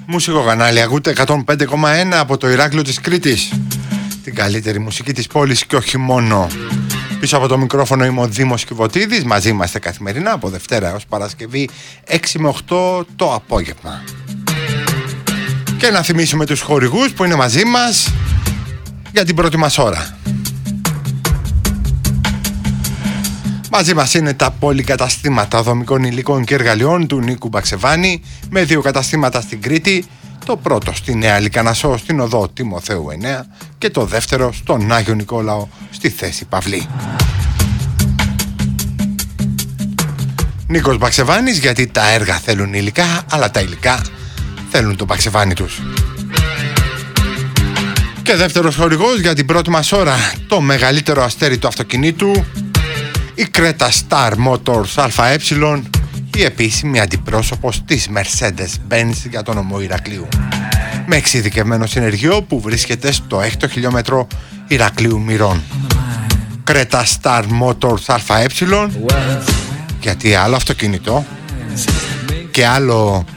Μουσικό κανάλι, ακούτε 105,1 από το Ηράκλειο της Κρήτης. Την καλύτερη μουσική της πόλης και όχι μόνο. Πίσω από το μικρόφωνο είμαι ο Δήμος Κιβωτίδης. Μαζί είμαστε καθημερινά από Δευτέρα έως Παρασκευή 6 με 8 το απόγευμα. Και να θυμίσουμε τους χορηγούς που είναι μαζί μας για την πρώτη μας ώρα. Μαζί μας είναι τα πολυκαταστήματα δομικών υλικών και εργαλειών του Νίκου Μπαξεβάνη, με 2 καταστήματα στην Κρήτη, το πρώτο στη Νέα Λυκανασσό στην οδό Τιμοθέου 9 και το δεύτερο στον Άγιο Νικόλαο στη θέση Παυλή. Νίκος Μπαξεβάνης, γιατί τα έργα θέλουν υλικά, αλλά τα υλικά θέλουν το Μπαξεβάνη τους. Και δεύτερος χορηγός για την πρώτη μας ώρα, το μεγαλύτερο αστέρι του αυτοκινήτου, η Creta Star Motors ΑΕ, η επίσημη αντιπρόσωπος της Mercedes-Benz για τον ομό Ηρακλείου, με εξειδικευμένο συνεργείο που βρίσκεται στο 6ο χιλιόμετρο Ηρακλείου Μυρών. Creta Star Motors ΑΕ, γιατί άλλο αυτοκίνητο και άλλο